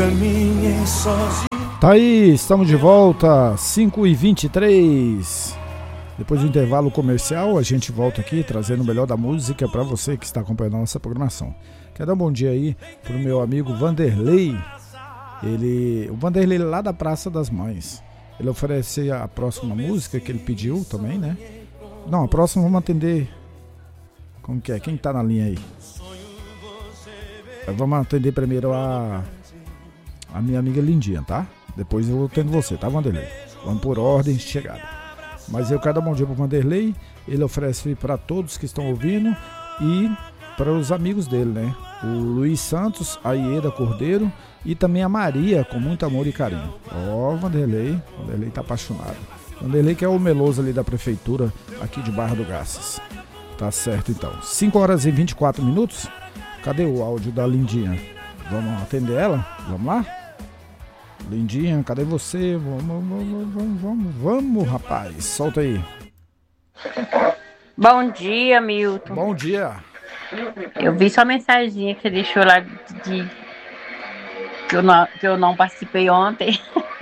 caminhem sozinhos. Tá aí, estamos de volta, 5h23. Depois do intervalo comercial, a gente volta aqui trazendo o melhor da música para você que está acompanhando a nossa programação. Quero dar um bom dia aí pro meu amigo Vanderlei. O Vanderlei lá da Praça das Mães. Ele oferece a próxima música que ele pediu também, né? Não, a próxima vamos atender. Como que é? Quem tá na linha aí? Vamos atender primeiro a minha amiga Lindinha, tá? Depois eu atendo você, tá, Vanderlei? Vamos por ordem de chegada. Mas eu quero dar bom dia pro Vanderlei. Ele oferece para todos que estão ouvindo e para os amigos dele, né? O Luiz Santos, a Ieda Cordeiro e também a Maria, com muito amor e carinho. Ó, Vanderlei tá apaixonado. Vanderlei que é o meloso ali da prefeitura aqui de Barra do Garças. Tá certo então. 5h24. Cadê o áudio da Lindinha? Vamos atender ela? Vamos lá? Lindinha, cadê você? Vamos, rapaz. Solta aí. Bom dia, Milton. Bom dia. Eu vi sua mensaginha que você deixou lá que eu não participei ontem.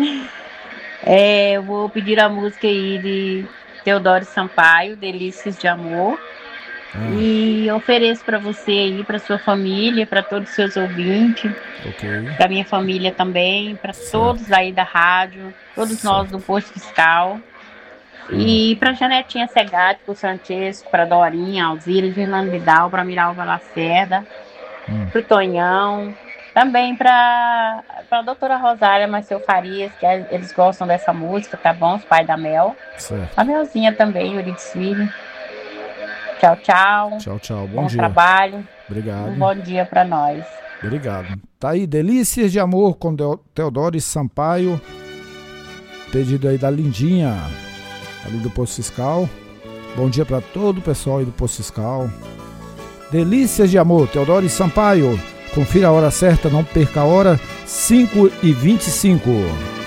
Eu vou pedir a música aí de Teodoro Sampaio, Delícias de Amor. E ofereço para você aí, para sua família, para todos os seus ouvintes, para minha família também, para todos aí da rádio, todos nós do Posto Fiscal. E para Janetinha Segatti, para o Francesco, para Dorinha, Alzira, Fernando Vidal, para Miralva Lacerda, para o Tonhão, também para a doutora Rosália Marcel Farias, que eles gostam dessa música, tá bom? Os pais da Mel. Certo. A Melzinha também, Euridice Filho. Tchau, tchau. Tchau, tchau. Bom dia. Trabalho. Obrigado. Um bom dia para nós. Obrigado. Tá aí, Delícias de Amor com Teodoro Sampaio. Pedido aí da Lindinha, ali do Posto Fiscal. Bom dia para todo o pessoal aí do Posto Fiscal. Delícias de Amor, Teodoro Sampaio. Confira a hora certa, não perca a hora, 5h25.